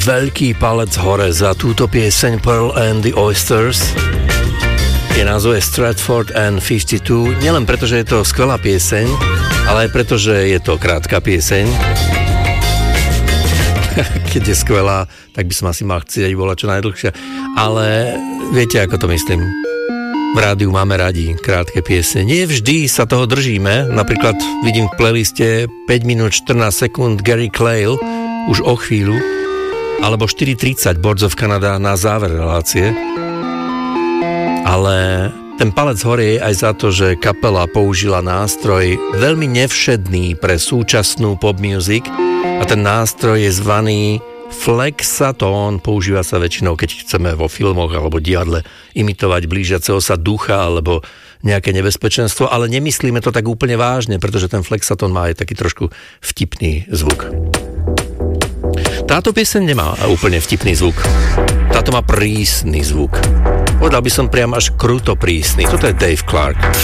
veľký palec hore za túto pieseň Pearl and the Oysters. Je názov je Stratford and 52, nielen preto, že je to skvelá pieseň, ale aj preto, že je to krátka pieseň. Keď je skvelá, tak by som asi mal chcieť volať čo najdlhšia. Ale viete, ako to myslím. V rádiu máme radi krátke piesne. Nie vždy sa toho držíme. Napríklad vidím v playliste 5 minút 14 sekúnd Gary Clayle už o chvíľu, alebo 4:30 Boards of Canada na záver relácie. Ale ten palec hore je aj za to, že kapela použila nástroj veľmi nevšedný pre súčasnú pop music a ten nástroj je zvaný flexatón. Používa sa väčšinou, keď chceme vo filmoch alebo divadle imitovať blížiaceho sa ducha alebo nejaké nebezpečenstvo, ale nemyslíme to tak úplne vážne, pretože ten flexatón má aj taký trošku vtipný zvuk. Táto pieseň nemá úplne vtipný zvuk. Táto má prísny zvuk. Povedal by som priam až kruto prísny. Toto je Dave Clark.